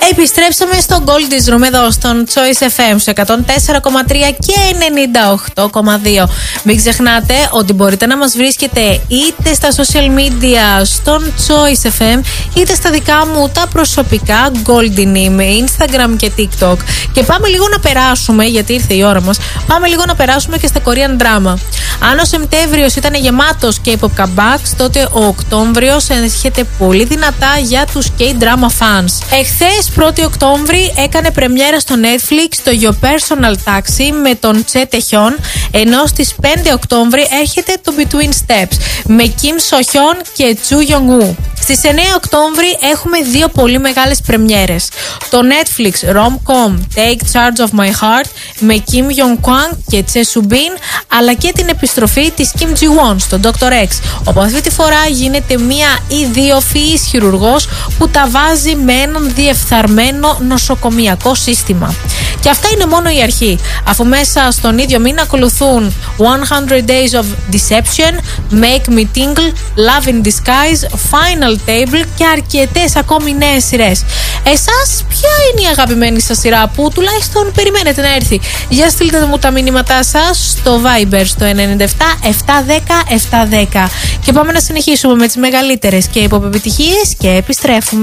Επιστρέψαμε στο Gold Room εδώ στον Choice FM στο 104,3 και 98,2. Μην ξεχνάτε ότι μπορείτε να μας βρίσκετε είτε στα social media στον Choice FM είτε στα δικά μου τα προσωπικά Golden με Instagram και TikTok. Και πάμε λίγο να περάσουμε, γιατί ήρθε η ώρα μας, πάμε λίγο να περάσουμε και στα Korean drama. Αν ο Σεπτέμβριος ήταν γεμάτος K-pop comebacks, τότε ο Οκτώβριος έρχεται πολύ δυνατά για τους K-drama fans. Εχθές 1η Οκτώβρη έκανε πρεμιέρα στο Netflix το Your Personal Taxi με τον Choi Tae-hyun, ενώ στις 5 Οκτώβρη έρχεται το Between Steps με Kim So-hyun και Joo Young-woo. Στις 9 Οκτώβρη έχουμε δύο πολύ μεγάλες πρεμιέρες. Το Netflix Rom-com Take Charge of My Heart με Kim Yong-kwang και Choi Soo-bin, αλλά και την επιστροφή της Kim Ji-won στο Dr. X, όπου αυτή τη φορά γίνεται μία ιδιοφυής χειρουργός που τα βάζει με έναν διεφθαρμένο νοσοκομιακό σύστημα. Και αυτά είναι μόνο η αρχή, αφού μέσα στον ίδιο μήνα ακολουθούν 100 Days of Deception, Make Me Tingle, Love in Disguise, Final Table και αρκετές ακόμη νέες σειρές. Εσάς ποια είναι η αγαπημένη σας σειρά που τουλάχιστον περιμένετε να έρθει? Για στείλτε μου τα μηνύματά σας στο Viber στο 97 710 710. Και πάμε να συνεχίσουμε με τις μεγαλύτερες και υποπεπιτυχίες και επιστρέφουμε.